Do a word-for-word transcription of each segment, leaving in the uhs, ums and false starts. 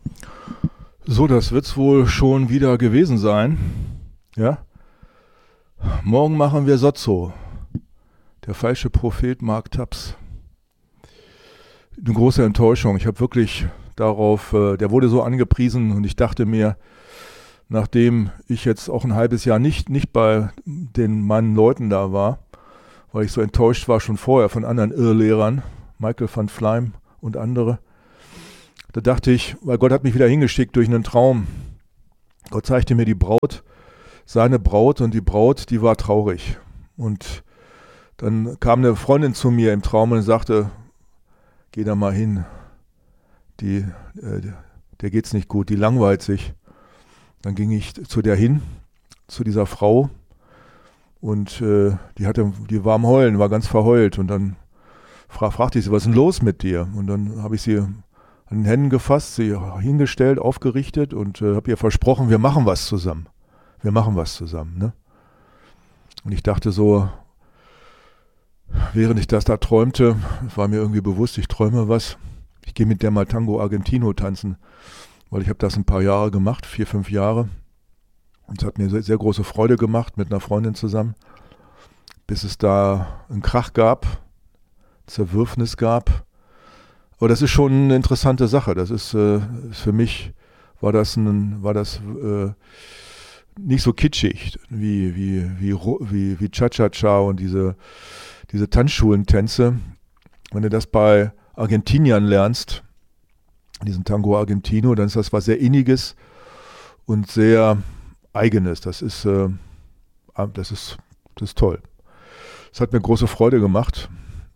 So, das wird's wohl schon wieder gewesen sein. Ja? Morgen machen wir Sozzo. Der falsche Prophet Mark Taps. Eine große Enttäuschung. Ich habe wirklich darauf, äh, der wurde so angepriesen und ich dachte mir, nachdem ich jetzt auch ein halbes Jahr nicht, nicht bei den meinen Leuten da war, weil ich so enttäuscht war schon vorher von anderen Irrlehrern, Michael van Fleim und andere, da dachte ich, weil Gott hat mich wieder hingeschickt durch einen Traum. Gott zeigte mir die Braut, seine Braut, und die Braut, die war traurig. Und dann kam eine Freundin zu mir im Traum und sagte, geh da mal hin, die, äh, der geht's nicht gut, die langweilt sich. Dann ging ich zu der hin, zu dieser Frau, und äh, die hatte, die war am Heulen, war ganz verheult, und dann fra- fragte ich sie, was ist denn los mit dir? Und dann habe ich sie an den Händen gefasst, sie hingestellt, aufgerichtet und äh, habe ihr versprochen, wir machen was zusammen. Wir machen was zusammen. Ne? Und ich dachte so, während ich das da träumte, war mir irgendwie bewusst, ich träume was. Ich gehe mit der mal Tango Argentino tanzen, weil ich habe das ein paar Jahre gemacht, vier, fünf Jahre. Und es hat mir sehr, sehr große Freude gemacht mit einer Freundin zusammen, bis es da einen Krach gab, Zerwürfnis gab. Aber das ist schon eine interessante Sache. Das ist äh, für mich war das ein, war das äh, nicht so kitschig wie wie wie wie wie Cha-Cha-Cha und diese diese Tanzschulentänze. Wenn du das bei Argentiniern lernst, diesen Tango Argentino, dann ist das was sehr Inniges und sehr Eigenes. Das ist äh, das ist das ist toll. Es hat mir große Freude gemacht.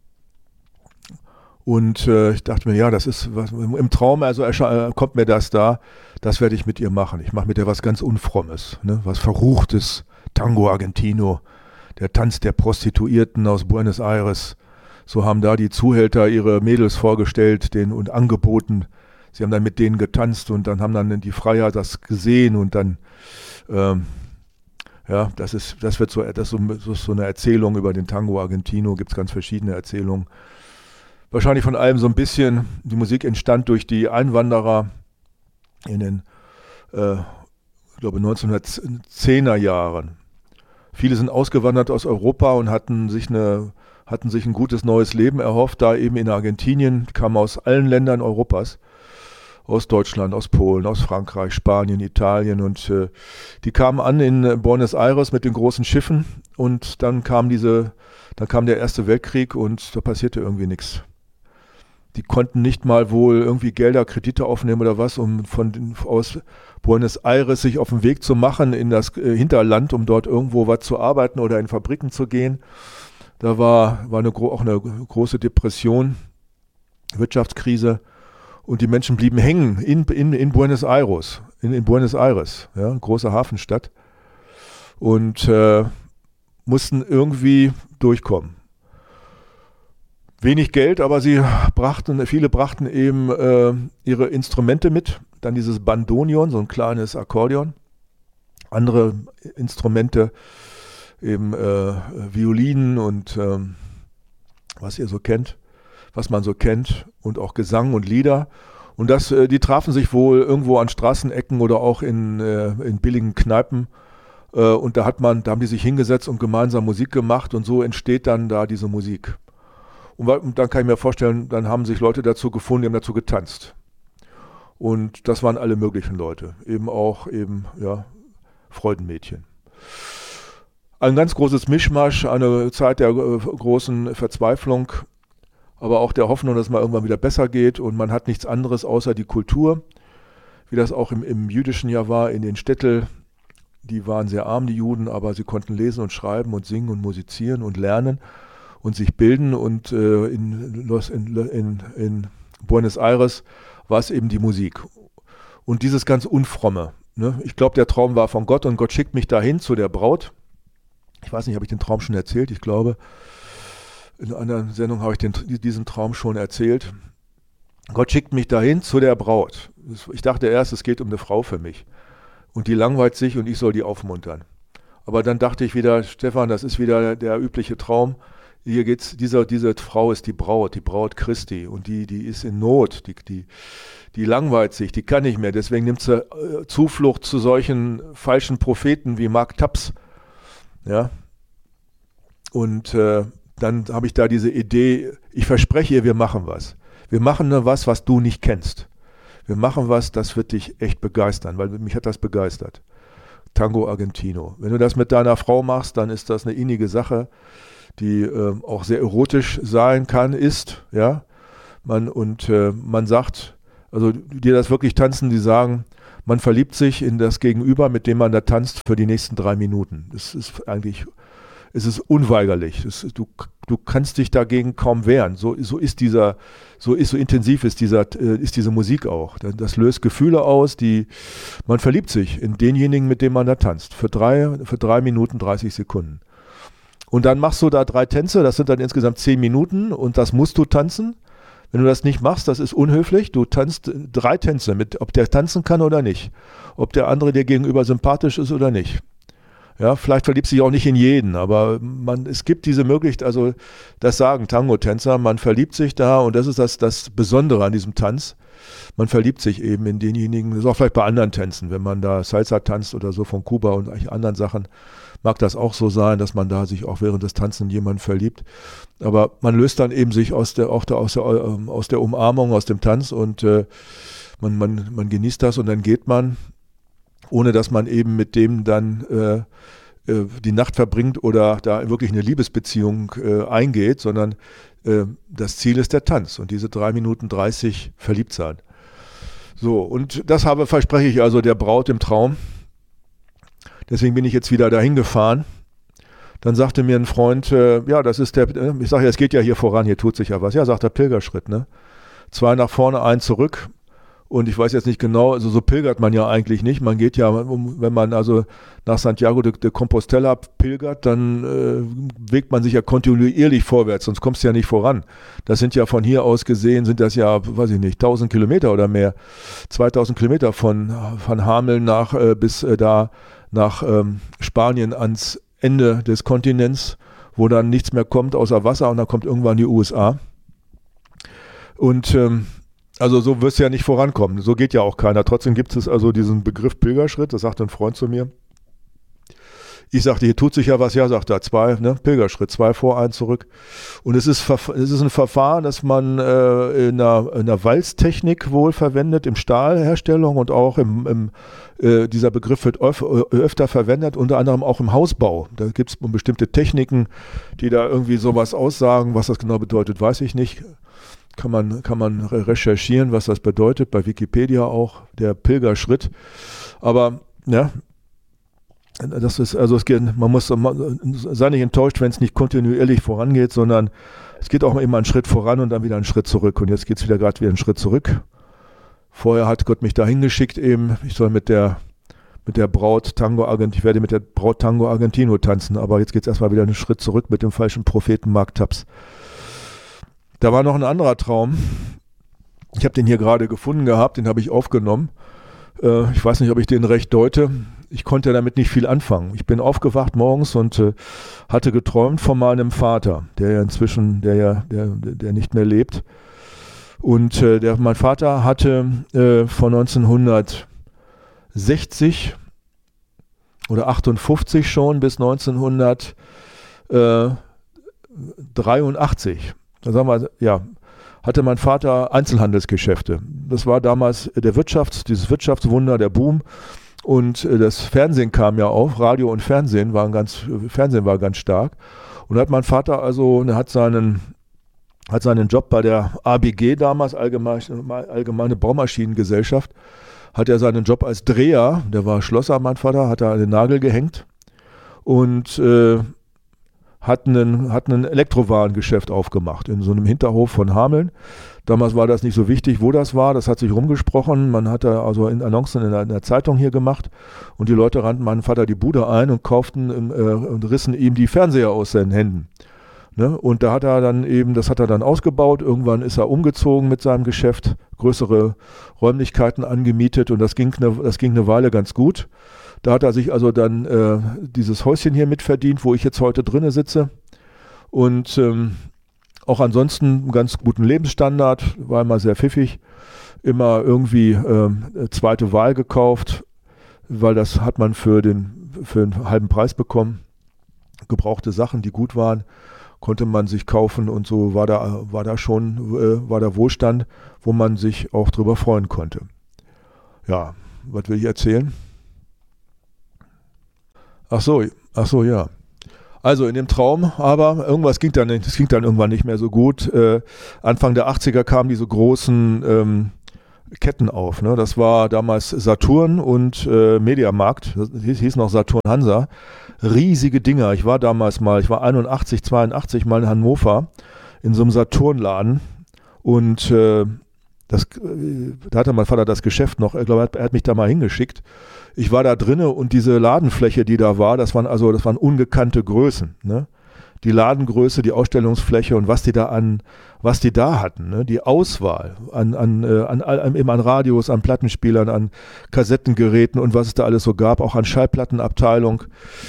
Und äh, ich dachte mir, ja, das ist was, im Traum, also ersche- kommt mir das da, das werde ich mit ihr machen. Ich mache mit ihr was ganz Unfrommes, ne? Was Verruchtes, Tango Argentino, der Tanz der Prostituierten aus Buenos Aires. So haben da die Zuhälter ihre Mädels vorgestellt denen, und angeboten. Sie haben dann mit denen getanzt und dann haben dann die Freier das gesehen und dann, ähm, ja, das ist, das wird so, das ist so, so eine Erzählung über den Tango Argentino, gibt es ganz verschiedene Erzählungen. Wahrscheinlich von allem so ein bisschen. Die Musik entstand durch die Einwanderer in den, äh, ich glaube, neunzehnhundertzehner Jahren. Viele sind ausgewandert aus Europa und hatten sich, eine, hatten sich ein gutes neues Leben erhofft, da eben in Argentinien, kamen aus allen Ländern Europas, aus Deutschland, aus Polen, aus Frankreich, Spanien, Italien, und äh, die kamen an in Buenos Aires mit den großen Schiffen, und dann kam diese, dann kam der Erste Weltkrieg und da passierte irgendwie nichts. Die konnten nicht mal wohl irgendwie Gelder, Kredite aufnehmen oder was, um von den, aus Buenos Aires sich auf den Weg zu machen in das äh, Hinterland, um dort irgendwo was zu arbeiten oder in Fabriken zu gehen. Da war, war eine, auch eine große Depression, Wirtschaftskrise, und die Menschen blieben hängen in, in, in Buenos Aires, in, in Buenos Aires, ja, große Hafenstadt, und äh, mussten irgendwie durchkommen. Wenig Geld, aber sie brachten, viele brachten eben äh, ihre Instrumente mit. Dann dieses Bandoneon, so ein kleines Akkordeon. Andere Instrumente, eben äh, Violinen und äh, was ihr so kennt, was man so kennt, und auch Gesang und Lieder. Und das, äh, die trafen sich wohl irgendwo an Straßenecken oder auch in, äh, in billigen Kneipen. Äh, und da hat man, da haben die sich hingesetzt und gemeinsam Musik gemacht, und so entsteht dann da diese Musik. Und dann kann ich mir vorstellen, dann haben sich Leute dazu gefunden, die haben dazu getanzt. Und das waren alle möglichen Leute. Eben auch eben, ja, Freudenmädchen. Ein ganz großes Mischmasch, eine Zeit der äh, großen Verzweiflung, aber auch der Hoffnung, dass es mal irgendwann wieder besser geht. Und man hat nichts anderes außer die Kultur, wie das auch im, im jüdischen Jahr war, in den Städten. Die waren sehr arm, die Juden, aber sie konnten lesen und schreiben und singen und musizieren und lernen und sich bilden, und äh, in, Los, in, in, in Buenos Aires war es eben die Musik. Und dieses ganz Unfromme. Ne? Ich glaube, der Traum war von Gott, und Gott schickt mich dahin zu der Braut. Ich weiß nicht, habe ich den Traum schon erzählt? Ich glaube, in einer Sendung habe ich den, diesen Traum schon erzählt. Gott schickt mich dahin zu der Braut. Ich dachte erst, es geht um eine Frau für mich. Und die langweilt sich und ich soll die aufmuntern. Aber dann dachte ich wieder, Stefan, das ist wieder der übliche Traum. hier geht's, diese, diese Frau ist die Braut, die Braut Christi und die, die ist in Not, die, die, die langweilt sich, die kann nicht mehr, deswegen nimmt sie äh, Zuflucht zu solchen falschen Propheten wie Mark Taps, ja, und äh, dann habe ich da diese Idee, ich verspreche ihr, wir machen was, wir machen nur was, was du nicht kennst, wir machen was, das wird dich echt begeistern, weil mich hat das begeistert, Tango Argentino, wenn du das mit deiner Frau machst, dann ist das eine innige Sache, die äh, auch sehr erotisch sein kann, ist, ja, man, und äh, man sagt, also die das wirklich tanzen, die sagen, man verliebt sich in das Gegenüber, mit dem man da tanzt, für die nächsten drei Minuten. Das ist eigentlich, es ist unweigerlich, das, du, du kannst dich dagegen kaum wehren, so, so ist dieser, so ist, so intensiv ist dieser, äh, ist diese Musik auch, das löst Gefühle aus, die, man verliebt sich in denjenigen, mit dem man da tanzt, für drei, für drei Minuten dreißig Sekunden. Und dann machst du da drei Tänze, das sind dann insgesamt zehn Minuten und das musst du tanzen. Wenn du das nicht machst, das ist unhöflich. Du tanzt drei Tänze, mit, ob der tanzen kann oder nicht. Ob der andere dir gegenüber sympathisch ist oder nicht. Ja, vielleicht verliebst du dich auch nicht in jeden, aber man, es gibt diese Möglichkeit, also das sagen Tango-Tänzer, man verliebt sich da und das ist das, das Besondere an diesem Tanz. Man verliebt sich eben in denjenigen, das ist auch vielleicht bei anderen Tänzen, wenn man da Salsa tanzt oder so von Kuba und anderen Sachen, mag das auch so sein, dass man da sich auch während des Tanzen in jemanden verliebt. Aber man löst dann eben sich aus der, auch der, aus der, äh, aus der Umarmung, aus dem Tanz und äh, man, man, man genießt das und dann geht man, ohne dass man eben mit dem dann äh, äh, die Nacht verbringt oder da wirklich eine Liebesbeziehung äh, eingeht, sondern äh, das Ziel ist der Tanz und diese drei Minuten dreißig verliebt sein. So, und das habe, verspreche ich also der Braut im Traum. Deswegen bin ich jetzt wieder dahin gefahren. Dann sagte mir ein Freund, äh, ja, das ist der, äh, ich sage ja, es geht ja hier voran, hier tut sich ja was. Ja, sagt der Pilgerschritt, ne? Zwei nach vorne, ein zurück. Und ich weiß jetzt nicht genau, also so pilgert man ja eigentlich nicht. Man geht ja, wenn man also nach Santiago de, de Compostela pilgert, dann äh, bewegt man sich ja kontinuierlich vorwärts, sonst kommst du ja nicht voran. Das sind ja von hier aus gesehen, sind das ja, weiß ich nicht, tausend Kilometer oder mehr. zweitausend Kilometer von, von Hameln nach, äh, bis äh, da nach ähm, Spanien ans Ende des Kontinents, wo dann nichts mehr kommt außer Wasser und dann kommt irgendwann die U S A. Und ähm, also so wirst du ja nicht vorankommen, so geht ja auch keiner. Trotzdem gibt es also diesen Begriff Pilgerschritt, das sagt ein Freund zu mir. Ich sagte, hier tut sich ja was, ja, sagt er, zwei, ne, Pilgerschritt, zwei vor, ein zurück. Und es ist, es ist ein Verfahren, das man äh, in, einer, in einer Walztechnik wohl verwendet, im Stahlherstellung und auch im, im äh, dieser Begriff wird öf, öfter verwendet, unter anderem auch im Hausbau. Da gibt es bestimmte Techniken, die da irgendwie sowas aussagen, was das genau bedeutet, weiß ich nicht. Kann man, kann man recherchieren, was das bedeutet, bei Wikipedia auch, der Pilgerschritt. Aber, ja, das ist, also es geht, man muss, man, sei nicht enttäuscht, wenn es nicht kontinuierlich vorangeht, sondern es geht auch immer einen Schritt voran und dann wieder einen Schritt zurück. Und jetzt geht es wieder gerade wieder einen Schritt zurück. Vorher hat Gott mich dahin geschickt eben, ich soll mit der, mit der Braut Tango Argentino, ich werde mit der Braut Tango Argentino tanzen, aber jetzt geht es erstmal wieder einen Schritt zurück mit dem falschen Propheten Mark Taps. Da war noch ein anderer Traum. Ich habe den hier gerade gefunden gehabt, den habe ich aufgenommen. Äh, ich weiß nicht, ob ich den recht deute. Ich konnte damit nicht viel anfangen. Ich bin aufgewacht morgens und äh, hatte geträumt von meinem Vater, der ja inzwischen, der ja, der, der nicht mehr lebt. Und äh, der, mein Vater hatte äh, von neunzehnhundertsechzig oder achtundfünfzig schon bis neunzehnhundertdreiundachtzig. Da sagen wir, ja, hatte mein Vater Einzelhandelsgeschäfte. Das war damals der Wirtschafts-, dieses Wirtschaftswunder, der Boom. Und das Fernsehen kam ja auf, Radio und Fernsehen waren ganz, Fernsehen war ganz stark. Und da hat mein Vater also, er hat seinen, hat seinen Job bei der A B G damals, Allgemeine, Allgemeine Baumaschinengesellschaft, hat er seinen Job als Dreher, der war Schlosser, mein Vater, hat er an den Nagel gehängt und äh, hat einen, hat ein Elektrowarengeschäft aufgemacht in so einem Hinterhof von Hameln. Damals war das nicht so wichtig, wo das war. Das hat sich rumgesprochen. Man hat da also in Annoncen in der, in der Zeitung hier gemacht und die Leute rannten meinem Vater die Bude ein und kauften äh, und rissen ihm die Fernseher aus seinen Händen. Ne? Und da hat er dann eben, das hat er dann ausgebaut. Irgendwann ist er umgezogen mit seinem Geschäft, größere Räumlichkeiten angemietet und das ging eine, das ging eine Weile ganz gut. Da hat er sich also dann äh, dieses Häuschen hier mitverdient, wo ich jetzt heute drinne sitze. Und ähm, auch ansonsten einen ganz guten Lebensstandard, war immer sehr pfiffig, immer irgendwie ähm, zweite Wahl gekauft, weil das hat man für den, für einen halben Preis bekommen. Gebrauchte Sachen, die gut waren, konnte man sich kaufen und so war da, war da schon, äh, war da Wohlstand, wo man sich auch drüber freuen konnte. Ja, was will ich erzählen? Ach so, ach so, ja. Also in dem Traum, aber irgendwas ging dann, das ging dann irgendwann nicht mehr so gut. Äh, Anfang der achtziger kamen diese großen ähm, Ketten auf. Ne? Das war damals Saturn und äh, Mediamarkt, das hieß, hieß noch Saturn Hansa. Riesige Dinger. Ich war damals mal, ich war einundachtzig, zweiundachtzig mal in Hannover in so einem Saturnladen und äh, das, äh, da hatte mein Vater das Geschäft noch, ich glaube, er hat mich da mal hingeschickt. Ich war da drinne und diese Ladenfläche, die da war, das waren also, das waren ungekannte Größen, ne? Die Ladengröße, die Ausstellungsfläche und was die da an, was die da hatten, ne? Die Auswahl an, an, äh, an, an, eben an Radios, an Plattenspielern, an Kassettengeräten und was es da alles so gab, auch an Schallplattenabteilung.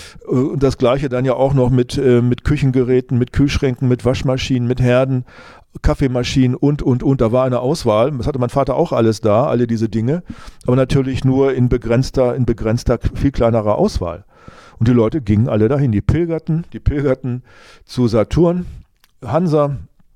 Und das Gleiche dann ja auch noch mit, äh, mit Küchengeräten, mit Kühlschränken, mit Waschmaschinen, mit Herden, Kaffeemaschinen und, und, und. Da war eine Auswahl. Das hatte mein Vater auch alles da, alle diese Dinge. Aber natürlich nur in begrenzter, in begrenzter, viel kleinerer Auswahl. Und die Leute gingen alle dahin. Die pilgerten, die pilgerten zu Saturn, Hansa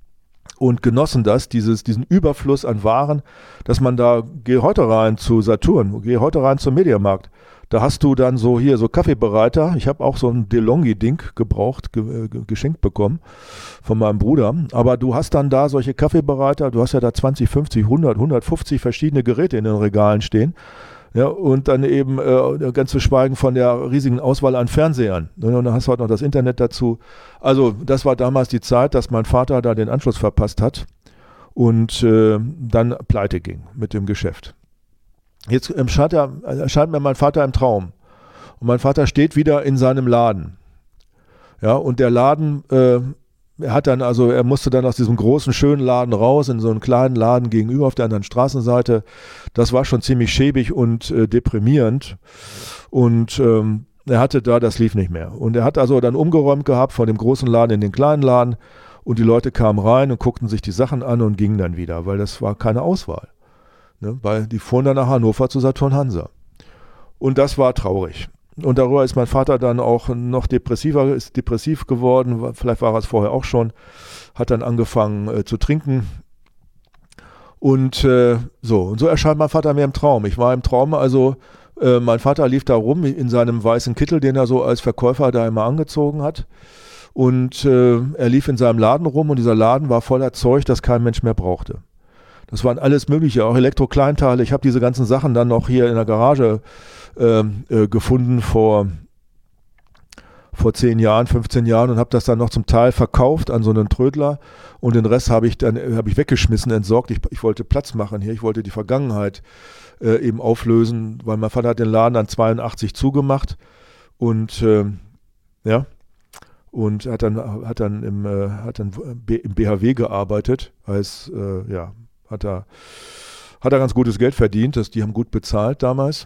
und genossen das, dieses, diesen Überfluss an Waren, dass man da, geh heute rein zu Saturn, geh heute rein zum Mediamarkt. Da hast du dann so hier so Kaffeebereiter. Ich habe auch so ein DeLonghi-Ding gebraucht, ge, ge, geschenkt bekommen von meinem Bruder. Aber du hast dann da solche Kaffeebereiter. Du hast ja da zwanzig, fünfzig, hundert, hundertfünfzig verschiedene Geräte in den Regalen stehen. Ja, und dann eben äh, ganz zu schweigen von der riesigen Auswahl an Fernsehern. Und dann hast du halt noch das Internet dazu. Also das war damals die Zeit, dass mein Vater da den Anschluss verpasst hat und äh, dann pleite ging mit dem Geschäft. Jetzt erscheint, er, erscheint mir mein Vater im Traum. Und mein Vater steht wieder in seinem Laden. Ja, und der Laden, äh, er hat dann, also er musste dann aus diesem großen, schönen Laden raus, in so einen kleinen Laden gegenüber auf der anderen Straßenseite. Das war schon ziemlich schäbig und äh, deprimierend. Und ähm, er hatte da, das lief nicht mehr. Und er hat also dann umgeräumt gehabt von dem großen Laden in den kleinen Laden. Und die Leute kamen rein und guckten sich die Sachen an und gingen dann wieder, weil das war keine Auswahl. Ne, weil die fuhren dann nach Hannover zu Saturn Hansa. Und das war traurig. Und darüber ist mein Vater dann auch noch depressiver, ist depressiv geworden, vielleicht war er es vorher auch schon, hat dann angefangen äh, zu trinken. Und äh, so, und so erscheint mein Vater mir im Traum. Ich war im Traum, also äh, mein Vater lief da rum in seinem weißen Kittel, den er so als Verkäufer da immer angezogen hat. Und äh, er lief in seinem Laden rum und dieser Laden war voller Zeug, das kein Mensch mehr brauchte. Das waren alles Mögliche, auch Elektrokleinteile. Ich habe diese ganzen Sachen dann noch hier in der Garage äh, äh, gefunden vor, vor zehn Jahren, fünfzehn Jahren und habe das dann noch zum Teil verkauft an so einen Trödler und den Rest habe ich dann habe ich weggeschmissen, entsorgt. Ich, ich wollte Platz machen hier, ich wollte die Vergangenheit äh, eben auflösen, weil mein Vater hat den Laden dann zweiundachtzig zugemacht und äh, ja und hat dann hat dann im äh, hat dann im B H W gearbeitet als äh, ja Hat er, hat er ganz gutes Geld verdient, das, die haben gut bezahlt damals.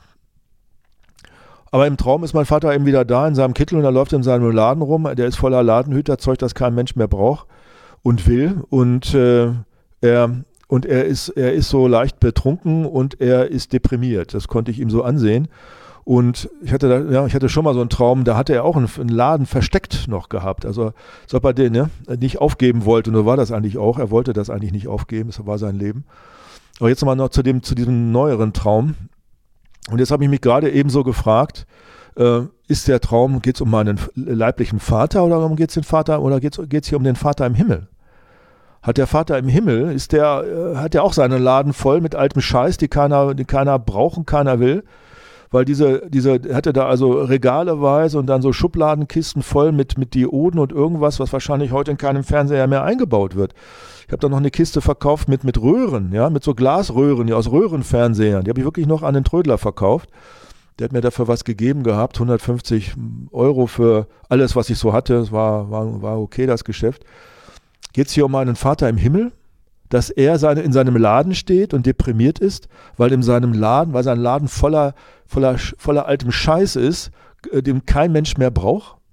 Aber im Traum ist mein Vater eben wieder da in seinem Kittel und er läuft in seinem Laden rum. Der ist voller Ladenhüterzeug, das kein Mensch mehr braucht und will. Und, äh, er, und er, ist, er ist so leicht betrunken und er ist deprimiert. Das konnte ich ihm so ansehen. Und ich hatte, da, ja, ich hatte schon mal so einen Traum, da hatte er auch einen, einen Laden versteckt noch gehabt. Also, als ob er den ne, nicht aufgeben wollte. Und so war das eigentlich auch. Er wollte das eigentlich nicht aufgeben. Das war sein Leben. Aber jetzt nochmal noch zu, dem, zu diesem neueren Traum. Und jetzt habe ich mich gerade eben so gefragt, äh, ist der Traum, geht es um meinen leiblichen Vater oder um geht es den Vater oder geht es hier um den Vater im Himmel? Hat der Vater im Himmel, ist der, äh, hat der auch seinen Laden voll mit altem Scheiß, die keiner, die keiner braucht und keiner will? Weil diese, diese, hatte da also regaleweise und dann so Schubladenkisten voll mit, mit Dioden und irgendwas, was wahrscheinlich heute in keinem Fernseher mehr eingebaut wird. Ich habe da noch eine Kiste verkauft mit, mit Röhren, ja, mit so Glasröhren, ja, aus Röhrenfernsehern. Die habe ich wirklich noch an den Trödler verkauft. Der hat mir dafür was gegeben gehabt, hundertfünfzig Euro für alles, was ich so hatte. Es war, war, war okay, das Geschäft. Geht es hier um meinen Vater im Himmel? Dass er seine, in seinem Laden steht und deprimiert ist, weil in seinem Laden, weil sein Laden voller, voller, voller altem Scheiß ist, den kein Mensch mehr braucht.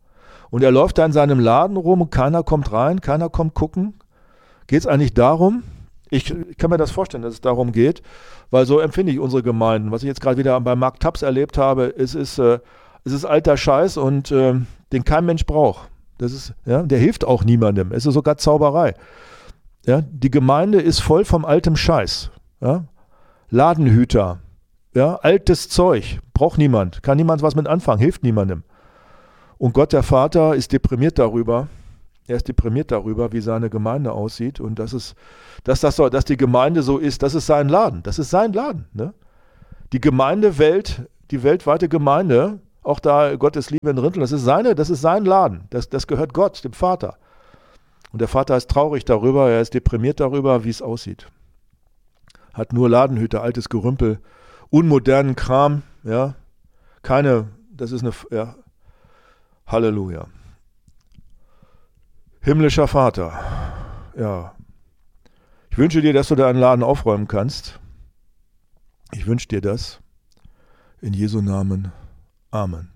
Und er läuft da in seinem Laden rum und keiner kommt rein, keiner kommt gucken. Geht es eigentlich darum? Ich kann mir das vorstellen, dass es darum geht, weil so empfinde ich unsere Gemeinden. Was ich jetzt gerade wieder bei Mark Taps erlebt habe, es ist, äh, es ist alter Scheiß und äh, den kein Mensch braucht. Das ist, ja, der hilft auch niemandem. Es ist sogar Zauberei. Ja, die Gemeinde ist voll vom altem Scheiß. Ja? Ladenhüter, ja, altes Zeug, braucht niemand, kann niemand was mit anfangen, hilft niemandem. Und Gott der Vater ist deprimiert darüber, er ist deprimiert darüber, wie seine Gemeinde aussieht und dass, es, dass, das so, dass die Gemeinde so ist, das ist sein Laden, das ist sein Laden. Ne? Die Gemeindewelt, die weltweite Gemeinde, auch da Gottes Liebe in Rinteln, das ist seine, das ist sein Laden, das, das gehört Gott, dem Vater. Und der Vater ist traurig darüber, er ist deprimiert darüber, wie es aussieht. Hat nur Ladenhüter, altes Gerümpel, unmodernen Kram, ja, keine, das ist eine, ja, Halleluja. Himmlischer Vater, ja, ich wünsche dir, dass du deinen Laden aufräumen kannst. Ich wünsche dir das. In Jesu Namen. Amen.